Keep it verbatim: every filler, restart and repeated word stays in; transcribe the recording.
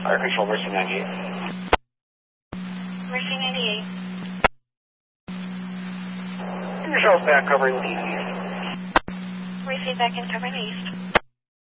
Fire Control, Mercy ninety-eight. Mercy ninety-eight. Yourself back covering the east. Receive back in covering east.